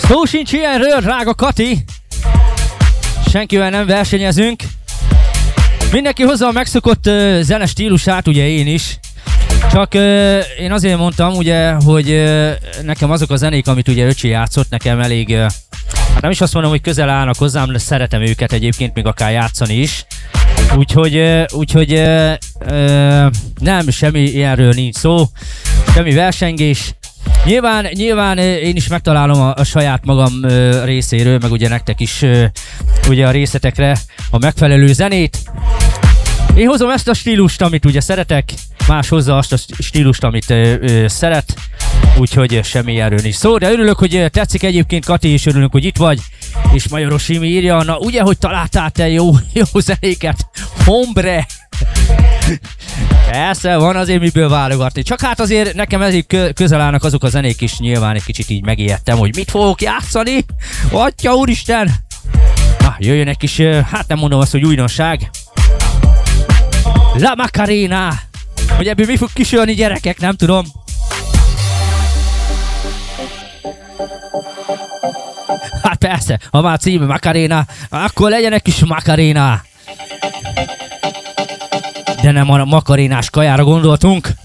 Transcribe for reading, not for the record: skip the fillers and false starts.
Szó sincs ilyenről, drága Kati. Senkivel nem versenyezünk. Mindenki hozza a megszokott zene stílusát, ugye én is. Csak én azért mondtam, ugye, hogy nekem azok a zenék, amit ugye öcsi játszott, nekem elég... hát nem is azt mondom, hogy közel állnak hozzám, de szeretem őket egyébként, még akár játszani is. Úgyhogy nem, semmi ilyenről nincs szó, semmi versengés. Nyilván én is megtalálom a saját magam részéről, meg ugye nektek is ugye a részletekre a megfelelő zenét. Én hozom ezt a stílust, amit ugye szeretek, más hozza azt a stílust, amit szeret, úgyhogy semmi erről nincs szó, de örülök, hogy tetszik egyébként, Kati, és örülök, hogy itt vagy, és Majoros Imi írja, na ugye, hogy találtál te jó zenéket, hombre! Persze, van azért miből válogatni, csak hát azért nekem ezért közel állnak azok a zenék is, nyilván egy kicsit így megijedtem, hogy mit fogok játszani, atya úristen! Na, jöjjön egy kis, hát nem mondom azt, hogy újdonság. La Macarena! Hogy ebből mi fog kisülni, gyerekek, nem tudom. Hát persze, ha már címe Macarena, akkor legyen egy kis Macarena. De nem a makarénás kajára gondoltunk.